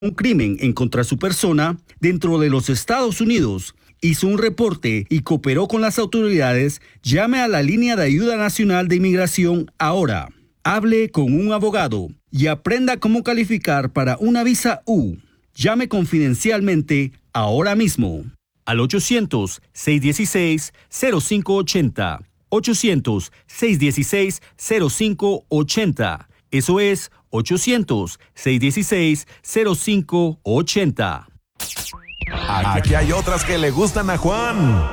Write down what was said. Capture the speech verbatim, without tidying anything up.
un crimen en contra de su persona dentro de los Estados Unidos, hizo un reporte y cooperó con las autoridades, llame a la línea de ayuda nacional de inmigración ahora. Hable con un abogado y aprenda cómo calificar para una visa U. Llame confidencialmente ahora mismo al ochocientos, seiscientos dieciséis, cero cinco ochenta. ochocientos, seiscientos dieciséis, cero cinco ochenta. Eso es ochocientos, seiscientos dieciséis, cero cinco ochenta. Aquí hay otras que le gustan a Juan.